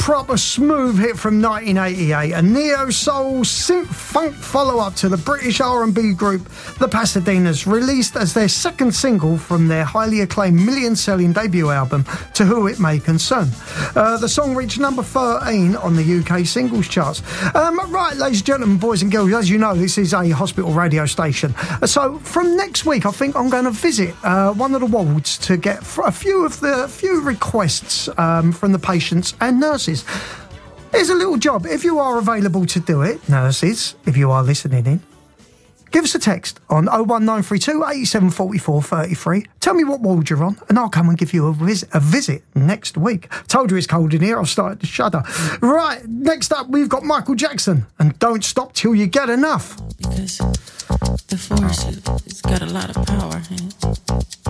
proper smooth hit from 1988, a neo-soul synth-funk follow-up to the British R&B group The Pasadenas, released as their second single from their highly acclaimed million-selling debut album, To Who It May Concern. The song reached number 13 on the UK singles charts. Right, ladies and gentlemen, boys and girls, as you know, this is a hospital radio station. So from next week, I think I'm going to visit one of the wards to get a few requests from the patients and nurses. Here's a little job. If you are available to do it, nurses, if you are listening in, give us a text on 01932 8744 33. Tell me what ward you're on, and I'll come and give you a visit next week. Told you it's cold in here. I've started to shudder. Right, next up, we've got Michael Jackson, and Don't Stop Till You Get Enough. Because the force, it's got a lot of power.